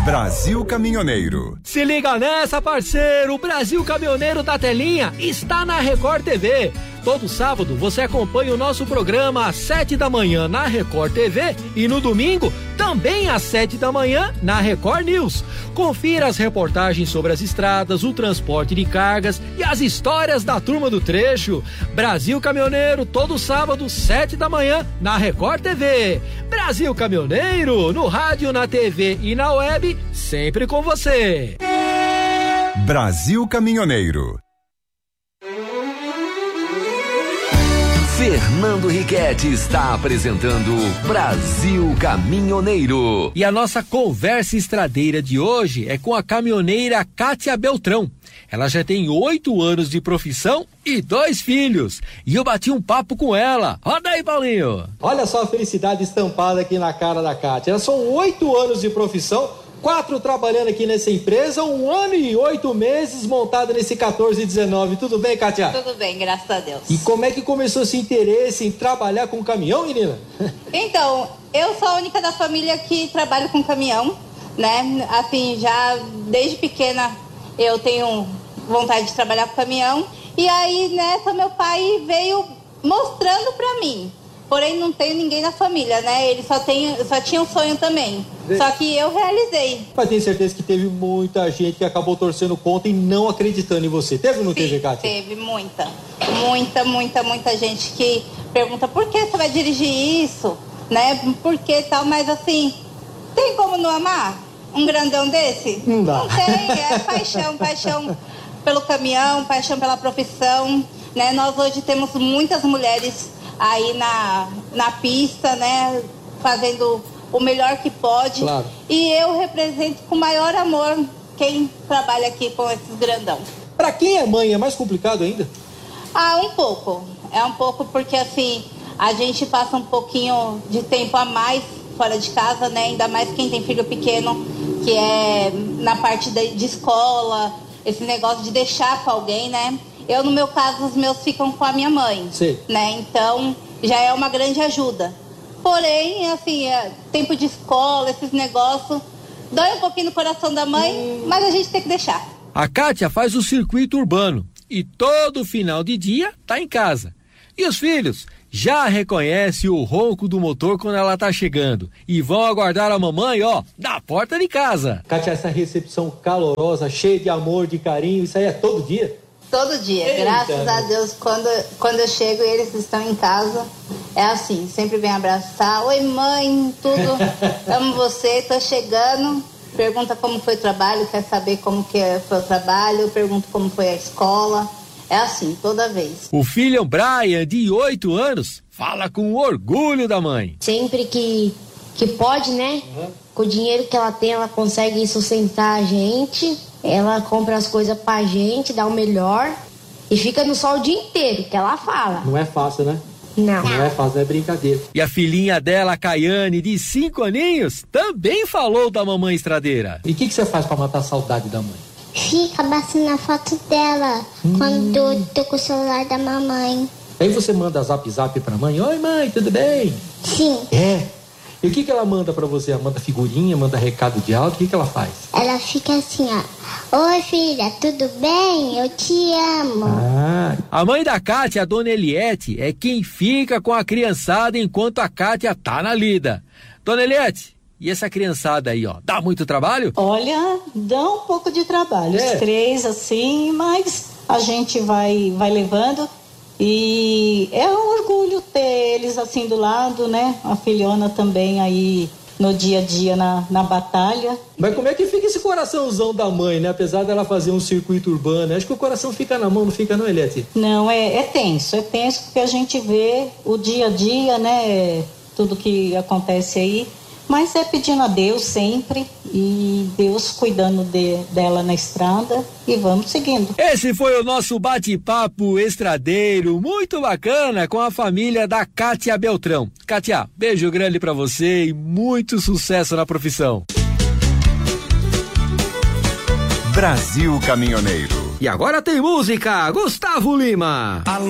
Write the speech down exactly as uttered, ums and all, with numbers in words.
Brasil Caminhoneiro. Se liga nessa, parceiro, o Brasil Caminhoneiro da Telinha está na Record T V. Todo sábado você acompanha o nosso programa às sete da manhã na Record T V e no domingo também às sete da manhã na Record News. Confira as reportagens sobre as estradas, o transporte de cargas e as histórias da turma do trecho. Brasil Caminhoneiro, todo sábado, sete da manhã na Record T V. Brasil Caminhoneiro, no rádio, na T V e na web, sempre com você. Brasil Caminhoneiro. Fernando Riquetti está apresentando Brasil Caminhoneiro. E a nossa conversa estradeira de hoje é com a caminhoneira Kátia Beltrão. Ela já tem oito anos de profissão e dois filhos. E eu bati um papo com ela. Roda aí, Paulinho. Olha só a felicidade estampada aqui na cara da Kátia. São oito anos de profissão, quatro trabalhando aqui nessa empresa, um ano e oito meses montada nesse quatorze e dezenove. Tudo bem, Kátia? Tudo bem, graças a Deus. E como é que começou esse interesse em trabalhar com caminhão, menina? Então, eu sou a única da família que trabalha com caminhão, né? Assim, já desde pequena eu tenho vontade de trabalhar com caminhão. E aí, nessa, meu pai veio mostrando pra mim. Porém, não tenho ninguém na família, né? Ele só, tem, só tinha um sonho também. Só que eu realizei. Mas tenho certeza que teve muita gente que acabou torcendo conta e não acreditando em você. Teve ou não teve, Kátia? Teve, muita. Muita, muita, muita gente que pergunta por que você vai dirigir isso, né? Por que tal, mas assim, tem como não amar um grandão desse? Não dá. Não tem, é paixão, paixão pelo caminhão, paixão pela profissão, né? Nós hoje temos muitas mulheres aí na, na pista, né, fazendo o melhor que pode. Claro. E eu represento com maior amor quem trabalha aqui com esses grandão. Pra quem é mãe é mais complicado ainda? Ah, um pouco. É um pouco porque, assim, a gente passa um pouquinho de tempo a mais fora de casa, né, ainda mais quem tem filho pequeno, que é na parte de, de escola, esse negócio de deixar com alguém, né. Eu, no meu caso, os meus ficam com a minha mãe. Sim. Né? Então, já é uma grande ajuda. Porém, assim, é, tempo de escola, esses negócios, dói um pouquinho no coração da mãe, hum. mas a gente tem que deixar. A Kátia faz o circuito urbano e todo final de dia tá em casa. E os filhos já reconhecem o ronco do motor quando ela tá chegando e vão aguardar a mamãe, ó, da porta de casa. Kátia, essa recepção calorosa, cheia de amor, de carinho, isso aí é todo dia? Todo dia, Eita. Graças a Deus, quando, quando eu chego e eles estão em casa, é assim, sempre vem abraçar, oi mãe, tudo, amo você, tô chegando, pergunta como foi o trabalho, quer saber como que foi o trabalho, eu pergunto como foi a escola, é assim, toda vez. O filho Brian, de oito anos, fala com orgulho da mãe. Sempre que, que pode, né, uhum. com o dinheiro que ela tem, ela consegue sustentar a gente. Ela compra as coisas pra gente, dá o melhor e fica no sol o dia inteiro, que ela fala. Não é fácil, né? Não. Não é fácil, é brincadeira. E a filhinha dela, a Caiane, de cinco aninhos, também falou da mamãe estradeira. E o que, que você faz pra matar a saudade da mãe? Fica abraçando a foto dela hum. quando eu tô com o celular da mamãe. Aí você manda zap zap pra mãe, oi mãe, tudo bem? Sim. É. E o que, que ela manda pra você? Ela manda figurinha, manda recado de áudio, o que, que ela faz? Ela fica assim, ó. Oi, filha, tudo bem? Eu te amo. Ah. A mãe da Kátia, a dona Eliette, é quem fica com a criançada enquanto a Kátia tá na lida. Dona Eliette, e essa criançada aí, ó, dá muito trabalho? Olha, dá um pouco de trabalho. É. Os três, assim, mas a gente vai, vai levando. E é um orgulho ter eles assim do lado, né? A filhona também aí no dia a dia na, na batalha. Mas como é que fica esse coraçãozão da mãe, né? Apesar dela fazer um circuito urbano, acho que o coração fica na mão, não fica não, Eliette? Não, é, é tenso, é tenso porque a gente vê o dia a dia, né? Tudo que acontece aí. Mas é pedindo a Deus sempre e Deus cuidando de, dela na estrada e vamos seguindo. Esse foi o nosso bate-papo estradeiro, muito bacana, com a família da Kátia Beltrão. Kátia, beijo grande pra você e muito sucesso na profissão. Brasil Caminhoneiro. E agora tem música, Gustavo Lima.